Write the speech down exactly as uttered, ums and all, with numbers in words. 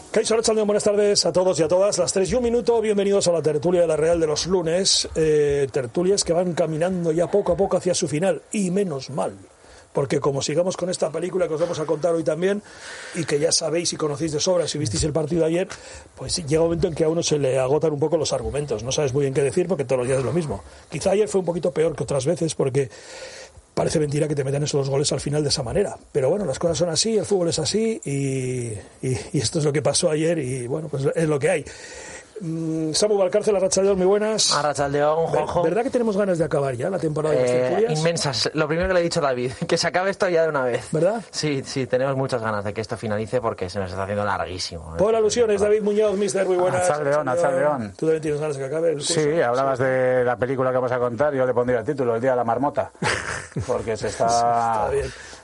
Kaixo Arratsaldeon, buenas tardes a todos y a todas. Las tres y un minuto, bienvenidos a la tertulia de la Real de los lunes. Eh, tertulias que van caminando ya poco a poco hacia su final. Y menos mal. Porque como sigamos con esta película que os vamos a contar hoy también, y que ya sabéis y conocéis de sobra si visteis el partido ayer, pues llega un momento en que a uno se le agotan un poco los argumentos. No sabes muy bien qué decir porque todos los días es lo mismo. Quizá ayer fue un poquito peor que otras veces porque parece mentira que te metan esos dos goles al final de esa manera. Pero bueno, las cosas son así, el fútbol es así y, y, y esto es lo que pasó ayer y bueno, pues es lo que hay. Mm, Samu Valcárcel, Arratsaldeon, muy buenas. Arratsaldeon, Juanjo. ¿Verdad que tenemos ganas de acabar ya la temporada de las eh, tertulias? Inmensas. Lo primero que le he dicho a David, que se acabe esto ya de una vez. ¿Verdad? Sí, sí, tenemos muchas ganas de que esto finalice porque se nos está haciendo larguísimo. Por alusiones, David Muñoz, mister, muy buenas. Arratsaldeon, Arratsaldeon. ¿Tú también tienes ganas de que acabe el curso? Sí, hablabas sí. de la película que vamos a contar, yo le pondría el título, El día de la marmota, porque se está... está bien.